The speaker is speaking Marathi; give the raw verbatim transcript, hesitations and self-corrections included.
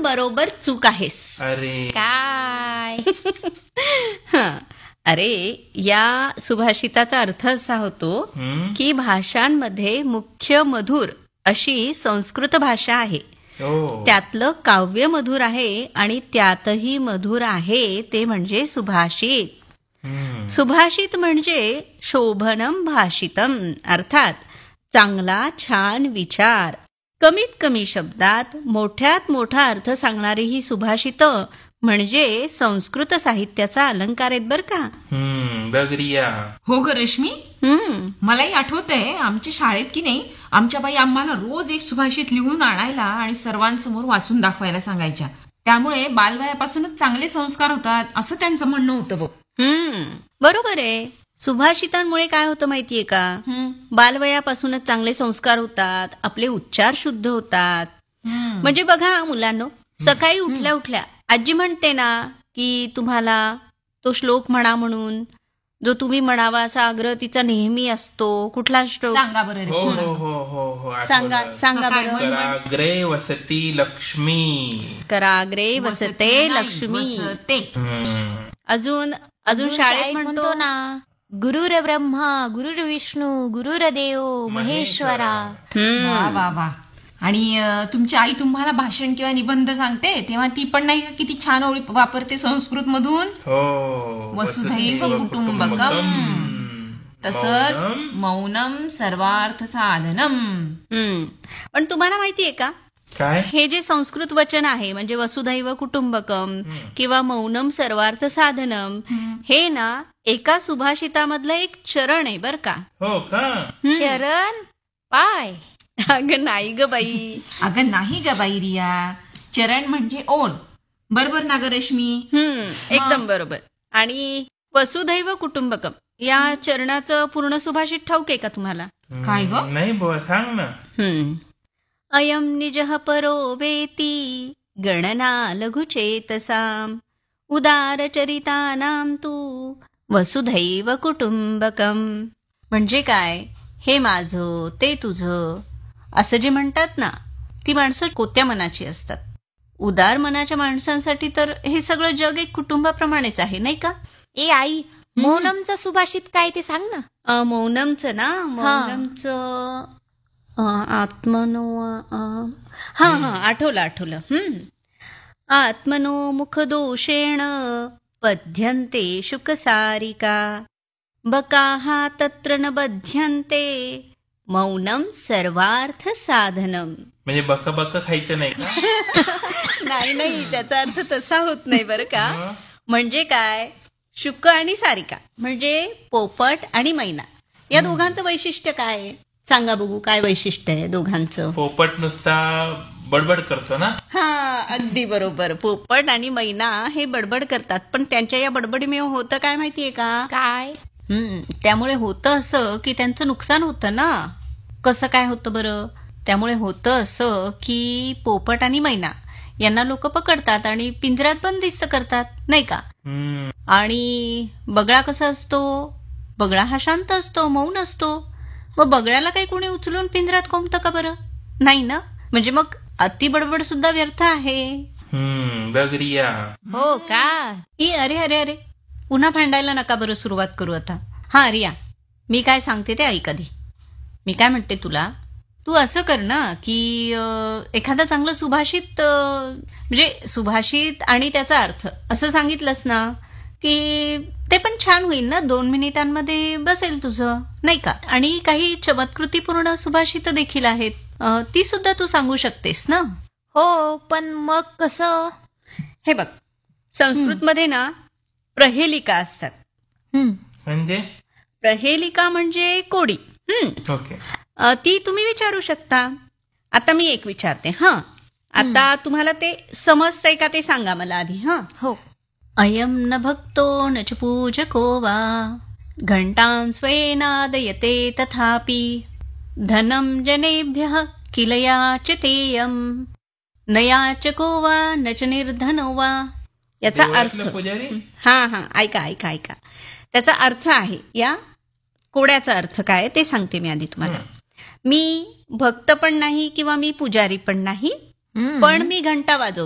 बरोबर चूक आहेस. अरे काय हं. अरे या सुभाषिताचा अर्थ असा होतो हम्म? की भाषांमध्ये मुख्य मधुर अशी संस्कृत भाषा आहे. हो. त्यातलं काव्य मधुर आहे आणि त्यातही मधुर आहे ते म्हणजे सुभाषित. हम्म. सुभाषित म्हणजे शोभनम भाषितम, अर्थात चांगला छान विचार. कमीत कमी शब्दात मोठ्यात मोठा अर्थ सांगणारी ही सुभाषितं म्हणजे संस्कृत साहित्याचा अलंकार आहेत बर का. हम्म बघ रिया. हो ग रश्मी, हम्म मलाही आठवतंय आमच्या शाळेत की नाही आमच्या बाई आम्हाला रोज एक सुभाषित लिहून आणायला आणि सर्वांसमोर वाचून दाखवायला सांगायच्या. त्यामुळे बालवयापासूनच चांगले संस्कार होतात असं त्यांचं म्हणणं होतं बघ. हम्म बरोबर आहे. सुभाषितांमुळे काय होतं माहितीये का, बालवयापासूनच चांगले संस्कार होतात, आपले उच्चार शुद्ध होतात. म्हणजे बघा मुलांनो, सकाळी उठल्या उठल्या आजी म्हणते ना की तुम्हाला तो श्लोक म्हणा म्हणून, जो तुम्ही म्हणावा असा आग्रह तिचा नेहमी असतो. कुठला श्लोक सांगा बरं रे. हो हो हो हो हो आठवलं. सांगा सांगा काय बरं. म्हण- कराग्रे वसती लक्ष्मी. कराग्रे वसते नाही, लक्ष्मी. वसते. हम्म. अजून अजून शाळेत म्हणतो ना, गुरुर ब्रह्मा गुरुर्विष्णू गुरुर्देव महेश्वरा. हम्म. वा वा वा. आणि अं, तुमची आई तुम्हाला भाषण किंवा निबंध सांगते तेव्हा ती पण नाही का किती छान ओळी वापरते संस्कृत मधून. हो. वसुधैव वसुधैव कुटुंबकम. तसंच मौनम. मौनम सर्वार्थ साधनम. हम्म. पण तुम्हाला माहितीये का, काय? हे जे संस्कृत वचन आहे म्हणजे वसुधैव कुटुंबकम किंवा मौनम सर्वार्थ साधनम, हे ना एका सुभाषितामधलं एक चरण आहे बर का. हो का? चरण पाय. अगं नाही ग बाई. अगं नाही ग बाई रिया, चरण म्हणजे ओढ. बरोबर ना ग रश्मी. हम्म एकदम बरोबर. आणि वसुधैव कुटुंबकम या चरणाचं पूर्ण सुभाषित ठाऊक आहे का तुम्हाला? काय ग? हम्म, नाही बुवा सांग ना. हम्म. अयम निजः परो वेती गणना लघुचेतसाम उदारचरितानां तू वसुधैव कुटुंबकम. म्हणजे काय, हे माझं ते तुझं असं जे म्हणतात ना, ती माणसं कोत्या मनाची असतात. उदार मनाच्या माणसांसाठी तर हे सगळं जग एक कुटुंबाप्रमाणेच आहे नाही का. ए आई, मौनमचं सुभाषित काय ते सांग ना. अ, मौनमचं ना, मौनमचं अ, आत्मनो अ, हा हा आठवलं आठवलं. हम्म. आत्मनो मुखदोषेण बध्यन्ते शुकसारिका बकाहा तत्र न बध्यन्ते मौनम सर्वार्थ साधनम. म्हणजे बक बक खायचं नाही का? नाही नाही, त्याचा अर्थ तसा होत नाही बरं का. मग? म्हणजे काय, शुक आणि सारिका म्हणजे पोपट आणि मैना, या दोघांचं वैशिष्ट्य काय आहे? सांगा बघू, काय वैशिष्ट्य आहे दोघांचं? पोपट नुसता बडबड करतो ना. हा अगदी बरोबर. पोपट आणि मैना हे बडबड करतात, पण त्यांच्या या बडबडीमुळे होतं काय माहितीये का? काय हम्म, त्यामुळे होतं असं की त्यांचं नुकसान होतं ना. कसं काय होतं बरं? त्यामुळे होतं असं की पोपट आणि मैना यांना लोक पकडतात आणि पिंजऱ्यात बंदिस्त करतात नाही का. हम्म. आणि बगळा कसा असतो, बगळा हा शांत असतो, मौन असतो. मग बगळ्याला काही कोणी उचलून पिंजऱ्यात कोंबतं का बरं? नाही ना. म्हणजे मग अति बडबड सुद्धा व्यर्थ आहे. हम्म बघ रिया. हो का. ई अरे अरे अरे, पुन्हा भांडायला नका बरं, सुरुवात करू आता. हा रिया, मी काय सांगते ते ऐक आधी. मी काय म्हणते तुला, तू असं कर ना की अं, एखादं चांगलं सुभाषित अं, म्हणजे सुभाषित आणि त्याचा अर्थ असं सांगितलंस ना की ते पण छान होईल ना, दोन मिनिटांमध्ये बसेल तुझं नाही का. आणि काही चमत्कृतीपूर्ण सुभाषित देखील आहेत, अं, ती सुद्धा तू सांगू शकतेस ना. हो, पण मग कसं? हे बघ, संस्कृतमध्ये ना प्रहेलिका असतात. हम्म. म्हणजे प्रहेलिका म्हणजे कोडी. हम्म. ओके. अ, ती तुम्ही विचारू शकता. आता मी एक विचारते. हा, आता तुम्हाला ते समजतंय का ते सांगा मला आधी. हा. हो. अयम न भक्तो न च पूजको वा घंटां स्वेनादयते तथापि धनं जनेभ्यः किल याचतेयं न याचको वा न च निर्धनो वा. याचा अर्थ, देवळातला पुजारी. हा हा ऐका ऐका ऐका त्याचा अर्थ आहे, या कोड्याचा अर्थ काय ते सांगते मी आधी तुम्हाला. मी भक्त पण नाही किंवा मी पुजारी पण नाही, हम्म. पण मी घंटा वाजवते.